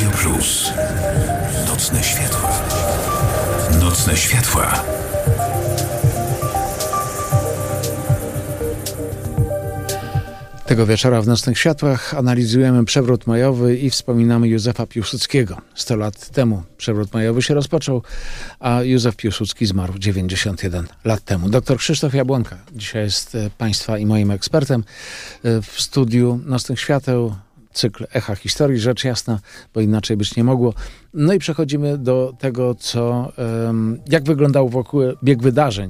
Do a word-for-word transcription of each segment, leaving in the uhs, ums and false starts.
Radio Plus. Nocne światła. Nocne światła. Tego wieczora w Nocnych Światłach analizujemy przewrót majowy i wspominamy Józefa Piłsudskiego. sto lat temu przewrót majowy się rozpoczął, a Józef Piłsudski zmarł dziewięćdziesiąt jeden lat temu. Doktor Krzysztof Jabłonka dzisiaj jest Państwa i moim ekspertem. W studiu Nocnych Świateł cykl Echa Historii, rzecz jasna, bo inaczej być nie mogło. No i przechodzimy do tego, co, jak wyglądał wokół bieg wydarzeń.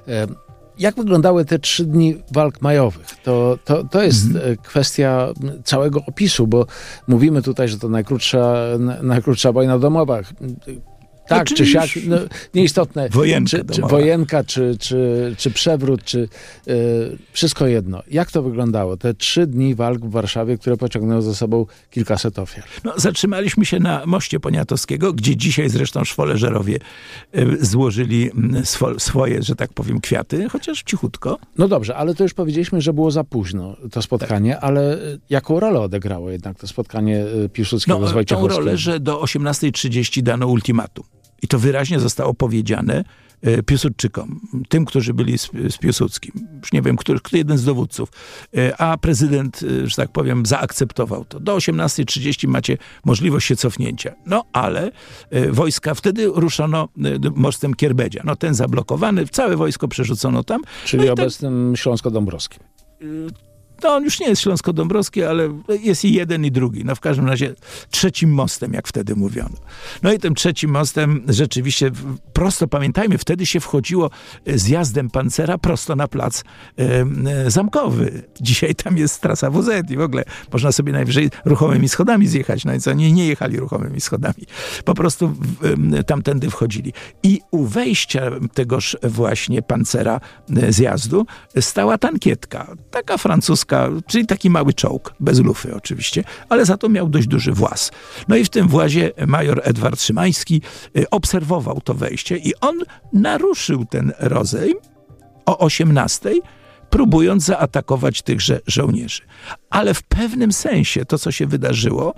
Jak wyglądały te trzy dni walk majowych? To, to, to jest mhm. kwestia całego opisu, bo mówimy tutaj, że to najkrótsza, najkrótsza wojna domowa. Tak, czy siak, no, nieistotne. Wojenka czy, czy wojenka, czy, czy, czy przewrót, czy yy, wszystko jedno. Jak to wyglądało? Te trzy dni walk w Warszawie, które pociągnęły za sobą kilkaset ofiar. No, zatrzymaliśmy się na moście Poniatowskiego, gdzie dzisiaj zresztą szwoleżerowie yy, złożyli swo, swoje, że tak powiem, kwiaty, chociaż cichutko. No dobrze, ale to już powiedzieliśmy, że było za późno to spotkanie, tak. Ale jaką rolę odegrało jednak to spotkanie Piłsudskiego no, z Wojciechowskim? Tą rolę, że do osiemnastej trzydzieści dano ultimatum. I to wyraźnie zostało powiedziane e, Piłsudczykom, tym, którzy byli z, z Piłsudskim. Już nie wiem, który, kto jeden z dowódców. E, a prezydent, e, że tak powiem, zaakceptował to. Do osiemnastej trzydzieści macie możliwość się cofnięcia. No, ale e, wojska, wtedy ruszono e, mostem Kierbedzia. No, ten zablokowany, całe wojsko przerzucono tam. Czyli no obecnym ten... Śląsko-Dąbrowskim. E, No, on już nie jest Śląsko-Dąbrowski, ale jest i jeden, i drugi. No, w każdym razie trzecim mostem, jak wtedy mówiono. No i tym trzecim mostem rzeczywiście prosto, pamiętajmy, wtedy się wchodziło zjazdem pancera prosto na plac e, zamkowy. Dzisiaj tam jest trasa W Z i w ogóle można sobie najwyżej ruchomymi schodami zjechać. No i co, nie, nie jechali ruchomymi schodami. Po prostu e, tamtędy wchodzili. I u wejścia tegoż właśnie pancera e, zjazdu stała tankietka. Taka francuska, czyli taki mały czołg, bez lufy oczywiście, ale za to miał dość duży właz. No i w tym włazie major Edward Szymański obserwował to wejście i on naruszył ten rozejm o osiemnastej, próbując zaatakować tychże żołnierzy. Ale w pewnym sensie to, co się wydarzyło,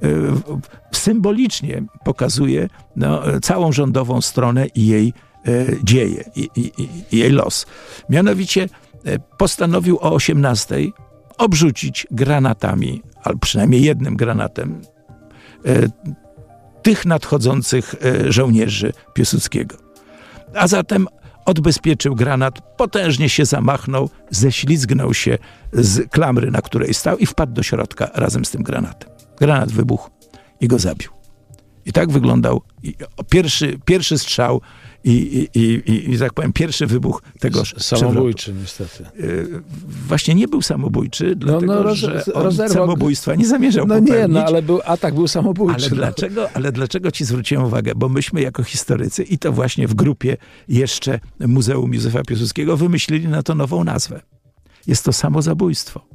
symbolicznie pokazuje no, całą rządową stronę i jej dzieje, i, i, i jej los. Mianowicie postanowił o osiemnastej obrzucić granatami, albo przynajmniej jednym granatem, e, tych nadchodzących e, żołnierzy Piłsudskiego. A zatem odbezpieczył granat, potężnie się zamachnął, ześlizgnął się z klamry, na której stał i wpadł do środka razem z tym granatem. Granat wybuchł i go zabił. I tak wyglądał pierwszy, pierwszy strzał i, i, i, i, tak powiem, pierwszy wybuch tegoż samobójczy przewrotu. Niestety. Właśnie nie był samobójczy, dlatego, no, no, roz, że on rozerwał... samobójstwa nie zamierzał no popełnić. Nie, no ale był, atak był samobójczy. Ale dlaczego, ale dlaczego ci zwróciłem uwagę? Bo myśmy jako historycy i to właśnie w grupie jeszcze Muzeum Józefa Piłsudskiego wymyślili na to nową nazwę. Jest to samozabójstwo.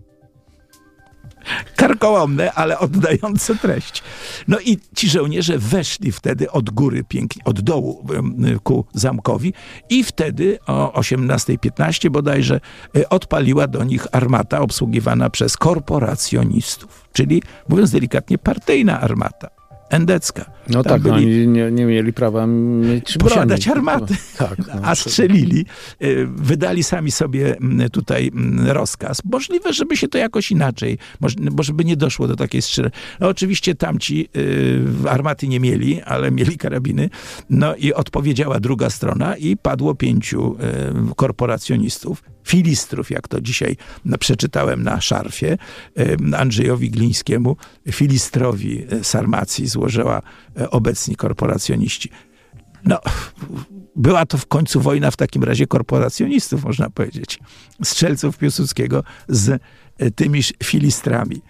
Karkołomne, ale oddające treść. No i ci żołnierze weszli wtedy od góry pięknie, od dołu ku zamkowi i wtedy o osiemnastej piętnaście bodajże odpaliła do nich armata obsługiwana przez korporacjonistów, czyli mówiąc delikatnie partyjna armata. Endecka. No tam tak, byli, no, oni nie, nie mieli prawa mieć posiadać broni. armaty, no, tak, no, a strzelili. Wydali sami sobie tutaj rozkaz. Możliwe, żeby się to jakoś inaczej, bo żeby nie doszło do takiej strzelania. No oczywiście tamci y, armaty nie mieli, ale mieli karabiny. No i odpowiedziała druga strona i padło pięciu y, korporacjonistów, filistrów, jak to dzisiaj no, przeczytałem na szarfie, y, Andrzejowi Glińskiemu, filistrowi Sarmacji złożyła obecni korporacjoniści. No, była to w końcu wojna w takim razie korporacjonistów, można powiedzieć. Strzelców Piłsudskiego z tymi filistrami.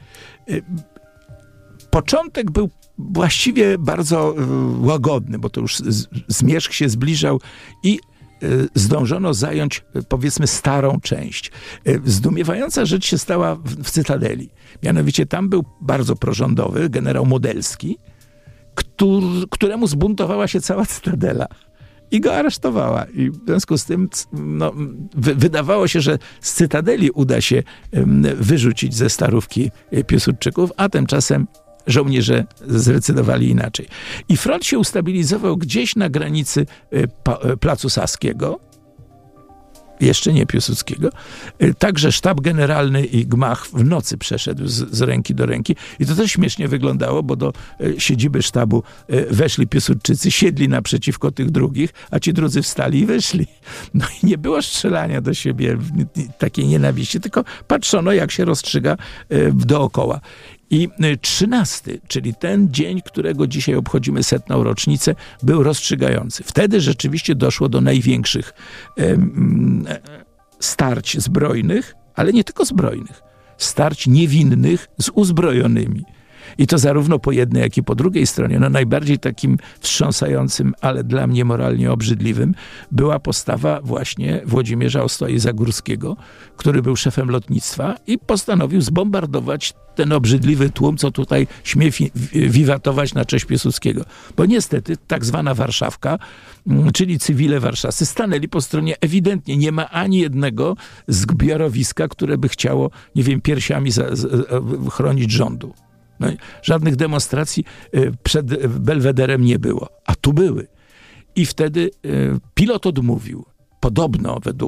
Początek był właściwie bardzo łagodny, bo to już zmierzch się zbliżał i zdążono zająć, powiedzmy, starą część. Zdumiewająca rzecz się stała w, w Cytadeli. Mianowicie tam był bardzo prorządowy generał Modelski, który, któremu zbuntowała się cała Cytadela i go aresztowała. I w związku z tym no, wy, wydawało się, że z Cytadeli uda się um, wyrzucić ze Starówki Piłsudczyków, a tymczasem żołnierze zdecydowali inaczej. I front się ustabilizował gdzieś na granicy Placu Saskiego, jeszcze nie Piłsudskiego. Także sztab generalny i gmach w nocy przeszedł z, z ręki do ręki. I to też śmiesznie wyglądało, bo do siedziby sztabu weszli Piłsudczycy, siedli naprzeciwko tych drugich, a ci drudzy wstali i wyszli. No i nie było strzelania do siebie, takiej nienawiści, tylko patrzono, jak się rozstrzyga dookoła. I trzynasty, czyli ten dzień, którego dzisiaj obchodzimy setną rocznicę, był rozstrzygający. Wtedy rzeczywiście doszło do największych um, starć zbrojnych, ale nie tylko zbrojnych. Starć niewinnych z uzbrojonymi. I to zarówno po jednej, jak i po drugiej stronie. No najbardziej takim wstrząsającym, ale dla mnie moralnie obrzydliwym była postawa właśnie Włodzimierza Ostoi-Zagórskiego, który był szefem lotnictwa i postanowił zbombardować ten obrzydliwy tłum, co tutaj śmie fi- wiwatować na cześć Piłsudskiego. Bo niestety tak zwana Warszawka, czyli cywile warszawscy, stanęli po stronie ewidentnie. Nie ma ani jednego zbiorowiska, które by chciało, nie wiem, piersiami za, za, chronić rządu. No, żadnych demonstracji przed Belwederem nie było, a tu były. I wtedy pilot odmówił. Podobno według